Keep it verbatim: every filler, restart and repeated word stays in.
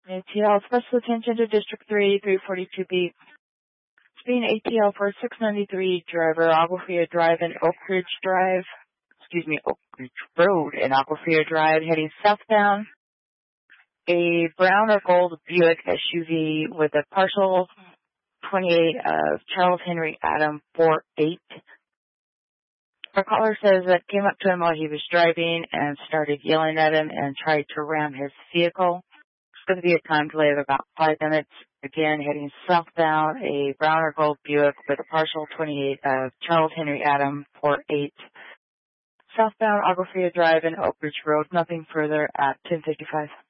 A T L, special attention to District three, three forty-two B. Speeding A T L for six ninety-three, driver, Aquafia Drive and Oak Ridge Drive, excuse me, Oak Ridge Road and Aquafia Drive, heading southbound. A brown or gold Buick S U V with a partial twenty-eight of Charles Henry Adam four eight. Our caller says that came up to him while he was driving and started yelling at him and tried to ram his vehicle. It's going to be a time delay of about five minutes. Again, heading southbound, a brown or gold Buick with a partial twenty-eight of Charles Henry Adam four eight. Southbound Aquafia Drive and Oak Ridge Road, nothing further at ten fifty-five.